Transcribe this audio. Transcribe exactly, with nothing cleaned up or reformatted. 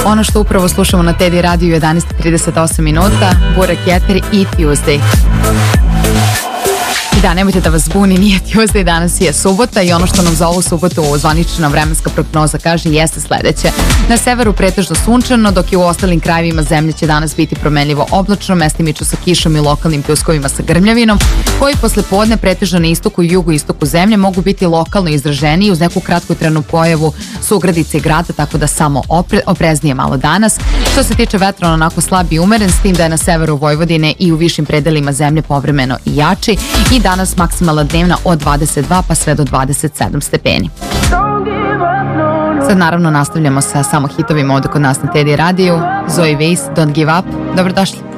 Ono što upravo slušamo na Teddy radiju jedanaest i trideset osam minuta, Burak Jeter i Tuesday. Da, nemojte da vas buni, nije Tuesday, danas je subota i ono što nam za ovu subotu zvanična vremenska prognoza kaže jeste sledeće. Na severu pretežno sunčano, dok je u ostalim krajevima zemlje će danas biti promenljivo oblačno, mestimično sa kišom i lokalnim pljuskovima sa grmljavinom, koji posle podne pretežno na istoku i jugoistoku zemlje mogu biti lokalno izraženiji uz neku kratkotrajnu pojavu sugradice grada, tako da samo opre, opreznije malo danas. Što se tiče vetra, on onako slab i umeren, s tim da je na severu Vojvodine i u višim predelima zemlje povremeno i jači i danas maksimalna dnevna od dvadeset dva pa sve do dvadeset sedam stepeni. Sad naravno nastavljamo sa samo hitovima ovde kod nas na Teddy radiju. Zoe Weiss, Don't Give Up. Dobrodošli.